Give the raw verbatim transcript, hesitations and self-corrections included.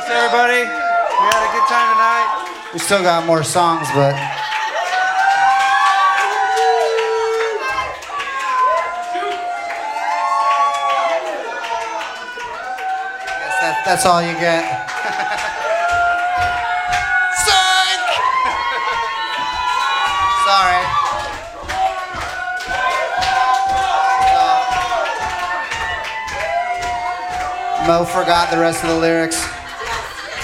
everybody. We had a good time tonight. We still got more songs, but guess that, that's all you get. Psych! Sorry. Mo forgot the rest of the lyrics.